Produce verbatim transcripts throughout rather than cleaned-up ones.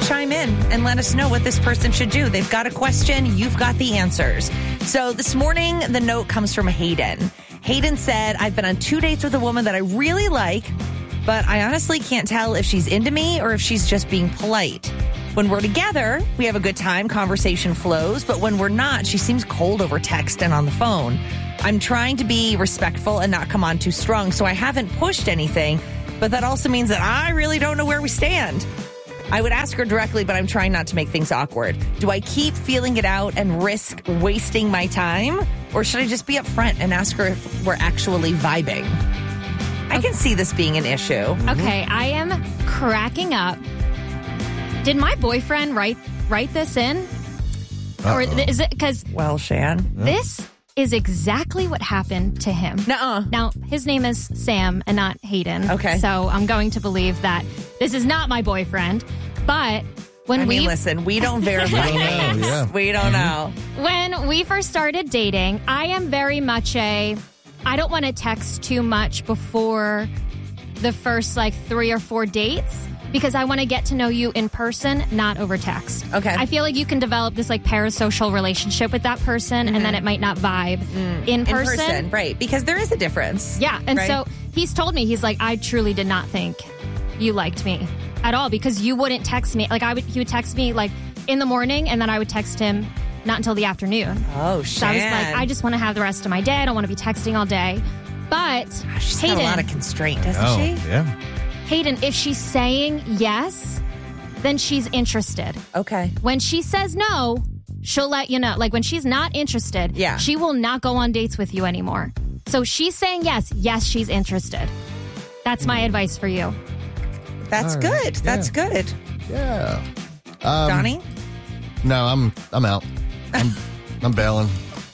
chime in and let us know what this person should do. They've got a question. You've got the answers. So this morning, the note comes from Hayden. Hayden said, I've been on two dates with a woman that I really like, but I honestly can't tell if she's into me or if she's just being polite. When we're together, we have a good time, conversation flows, but when we're not, she seems cold over text and on the phone. I'm trying to be respectful and not come on too strong, so I haven't pushed anything, but that also means that I really don't know where we stand. I would ask her directly, but I'm trying not to make things awkward. Do I keep feeling it out and risk wasting my time? Or should I just be upfront and ask her if we're actually vibing? I can see this being an issue. Okay, I am cracking up. Did my boyfriend write write this in? Uh-oh. Or is it because... Well, Shan. This is exactly what happened to him. Nuh-uh. Now, his name is Sam and not Hayden. Okay. So I'm going to believe that this is not my boyfriend. But when I we... mean, listen, we don't verify names. Yeah. We don't know. When we first started dating, I am very much a... I don't want to text too much before the first, like, three or four dates because I want to get to know you in person, not over text. Okay. I feel like you can develop this, like, parasocial relationship with that person, mm-hmm. and then it might not vibe mm. in person. In person, right. Because there is a difference. Yeah. And right? so he's told me, he's like, I truly did not think you liked me at all because you wouldn't text me. Like, I would, he would text me, like, in the morning, and then I would text him not until the afternoon. Oh, shit. So I was like, I just want to have the rest of my day. I don't want to be texting all day. But Gosh, she's Hayden, got a lot of constraint, doesn't oh, she? Yeah. Hayden, if she's saying yes, then she's interested. Okay. When she says no, she'll let you know. Like, when she's not interested, yeah. she will not go on dates with you anymore. So she's saying yes. Yes, she's interested. That's my mm. advice for you. That's right. good. Yeah. That's good. Yeah. Um, Donnie? No, I'm I'm out. I'm I'm bailing.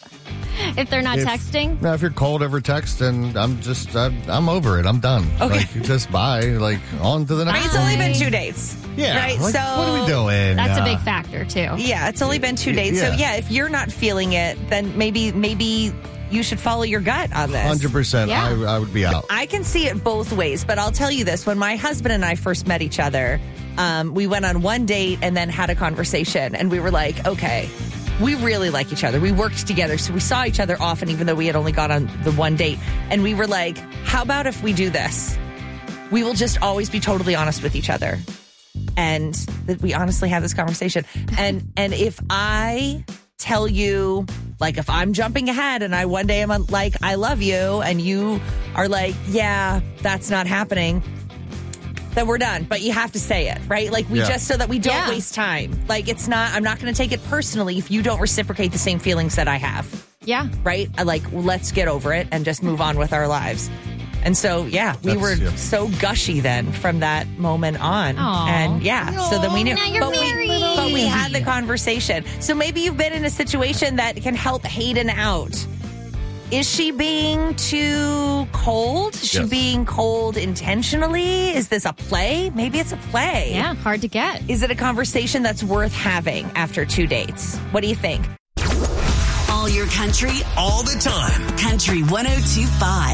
If they're not if, texting? No, if you're cold over text, then I'm just, I'm, I'm over it. I'm done. Okay. Like, just bye. Like, on to the next It's one. only been two dates. Yeah. Right? Like, so, what are we doing? That's uh, a big factor, too. Yeah, it's only been two dates. Yeah. So, yeah, if you're not feeling it, then maybe maybe you should follow your gut on this. one hundred percent. Yeah. I, I would be out. I can see it both ways, but I'll tell you this. When my husband and I first met each other, um, we went on one date and then had a conversation, and we were like, okay, we really like each other. We worked together, so we saw each other often, even though we had only gone on the one date. And we were like, how about if we do this? We will just always be totally honest with each other. And that we honestly have this conversation. And and if I tell you, like, if I'm jumping ahead and I one day am like, I love you, and you are like, yeah, that's not happening, then we're done. But you have to say it, right? Like, we yeah. just, so that we don't yeah. waste time. Like, it's not, I'm not going to take it personally if you don't reciprocate the same feelings that I have. Yeah. Right? I like, well, let's get over it and just move on with our lives. And so, yeah, we That's, were yeah. so gushy then from that moment on. Aww. And yeah, Aww, so then we knew. now you're but, married. we, but we had the conversation. So maybe you've been in a situation that can help Hayden out. Is she being too cold? Is she Yes. being cold intentionally? Is this a play? Maybe it's a play. Yeah, hard to get. Is it a conversation that's worth having after two dates? What do you think? All your country, all the time. Country one oh two point five.